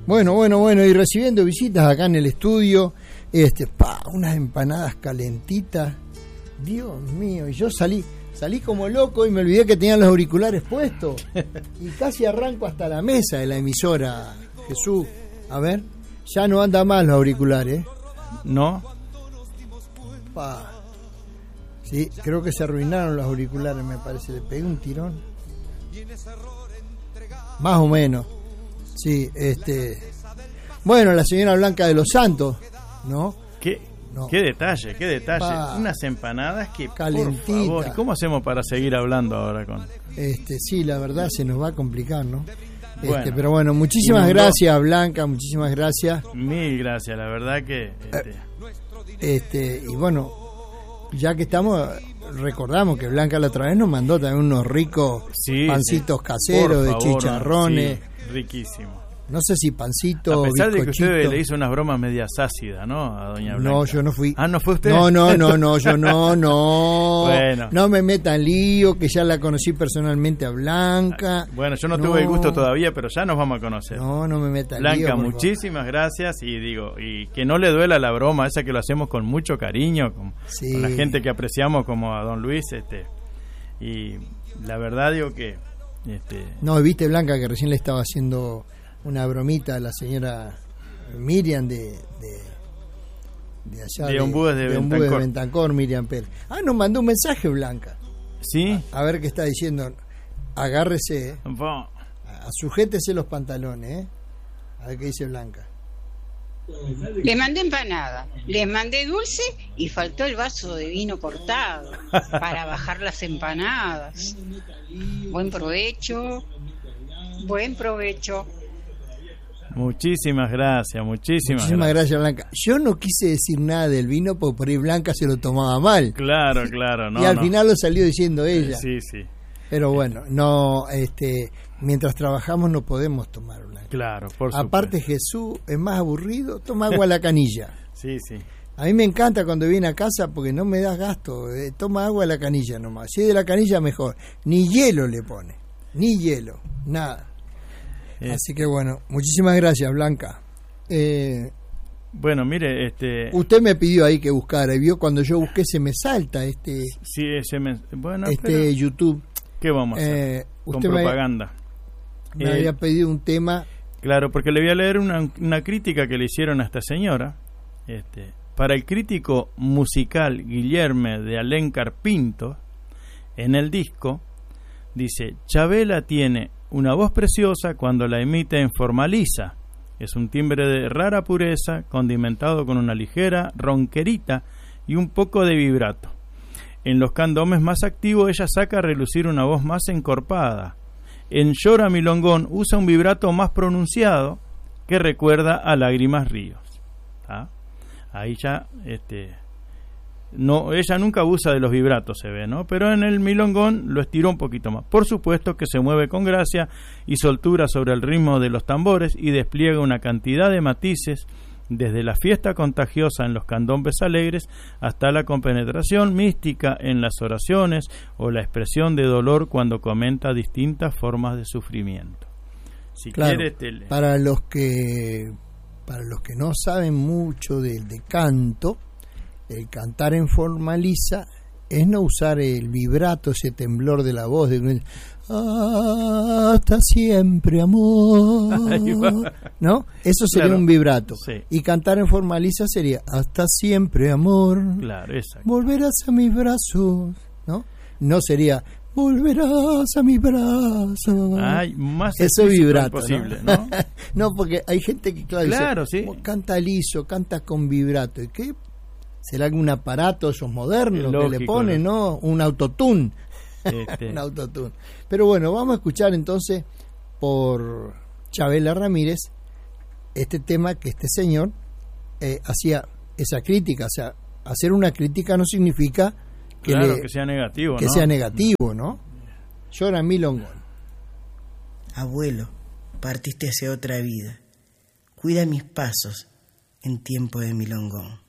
Bueno, y recibiendo visitas acá en el estudio, unas empanadas calentitas, Dios mío, y yo salí como loco y me olvidé que tenían los auriculares puestos, y casi arranco hasta la mesa de la emisora, Jesús, a ver, ya no anda más los auriculares, ¿no? Sí, creo que se arruinaron los auriculares, me parece, le pegué un tirón, más o menos. Sí, bueno, la señora Blanca de los Santos, ¿no? Qué detalle. Unas empanadas que, calentitas. Por favor, ¿cómo hacemos para seguir hablando ahora con? Sí, la verdad se nos va a complicar, ¿no? Bueno, pero bueno, muchísimas gracias, Blanca, muchísimas gracias. Mil gracias, la verdad que y bueno, ya que estamos, recordamos que Blanca la otra vez nos mandó también unos ricos pancitos caseros de chicharrones. Sí, riquísimo. No sé si pancito, a pesar bizcochito. de que usted le hizo unas bromas medias ácidas, ¿no? A doña Blanca. No, yo no fui. Ah, ¿no fue usted? No, yo no. Bueno. No me metan lío, que ya la conocí personalmente a Blanca. Bueno, yo no tuve el gusto todavía, pero ya nos vamos a conocer. No me metan lío. Blanca, muchísimas gracias y que no le duela la broma, esa que lo hacemos con mucho cariño, con la gente que apreciamos como a don Luis, y la verdad digo que No, viste, Blanca, que recién le estaba haciendo una bromita a la señora Miriam de allá de Ombúes de Bentancor, Miriam Pérez. Nos mandó un mensaje, Blanca. ¿Sí? A ver qué está diciendo. Agárrese, sujétese los pantalones, a ver qué dice Blanca. Les mandé empanada, les mandé dulce y faltó el vaso de vino cortado para bajar las empanadas. Buen provecho. Muchísimas gracias. Muchísimas gracias, Blanca. Yo no quise decir nada del vino porque por ahí Blanca se lo tomaba mal. Claro, no. Y al final lo salió diciendo ella. Sí. Pero bueno, no, mientras trabajamos no podemos tomar Blanca. Claro, por supuesto. Aparte, Jesús es más aburrido, toma agua a la canilla. Sí. A mí me encanta cuando viene a casa porque no me das gasto, toma agua a la canilla nomás. Si es de la canilla, mejor. Ni hielo le pone, nada. Así que bueno, muchísimas gracias, Blanca. Bueno, mire, usted me pidió ahí que buscara y vio cuando yo busqué se me salta bueno, YouTube. ¿Qué vamos a hacer? Con propaganda. Me había pedido un tema. Claro, porque le voy a leer una crítica que le hicieron a esta señora. Para el crítico musical Guillermo de Alencar Pinto, en el disco dice: Chabela tiene una voz preciosa cuando la emite en formaliza. Es un timbre de rara pureza, condimentado con una ligera ronquerita y un poco de vibrato. En los candomes más activos ella saca a relucir una voz más encorpada. En Llora Milongón usa un vibrato más pronunciado que recuerda a Lágrimas Ríos. Ahí ya no, ella nunca abusa de los vibratos, se ve, ¿no? Pero en el milongón lo estiró un poquito más. Por supuesto que se mueve con gracia y soltura sobre el ritmo de los tambores y despliega una cantidad de matices, desde la fiesta contagiosa en los candombes alegres hasta la compenetración mística en las oraciones o la expresión de dolor cuando comenta distintas formas de sufrimiento. Si claro, quiere, para los que no saben mucho de canto, el cantar en formaliza es no usar el vibrato, ese temblor de la voz de hasta siempre amor, ¿no? Eso sería un vibrato. Sí. Y cantar en formaliza sería hasta siempre amor. Claro, exacto. Volverás a mis brazos, ¿no? No sería volverás a mis brazos. Ay, más eso vibrato, imposible, ¿no? No, porque hay gente que claro, dice, sí. Canta liso, canta con vibrato. ¿Y qué? ¿Será algún aparato esos modernos lógico, que le ponen, no? Un autotune. Un autotune. Pero bueno, vamos a escuchar entonces por Chabela Ramírez este tema que este señor hacía esa crítica. O sea, hacer una crítica no significa que sea negativo, que sea negativo, ¿no? Llora Milongón. Abuelo, partiste hacia otra vida. Cuida mis pasos en tiempo de milongón.